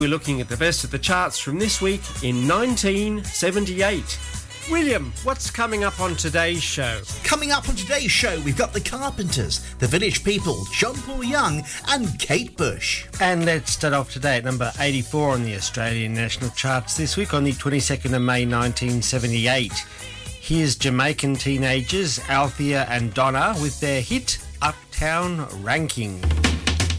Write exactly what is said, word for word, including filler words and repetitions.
We're looking at the best of the charts from this week in nineteen seventy-eight. William, what's coming up on today's show? Coming up on today's show, we've got The Carpenters, The Village People, John Paul Young and Kate Bush. And let's start off today at number eighty-four on the Australian national charts this week on the twenty-second of May nineteen seventy-eight. Here's Jamaican teenagers Althea and Donna with their hit Uptown Ranking.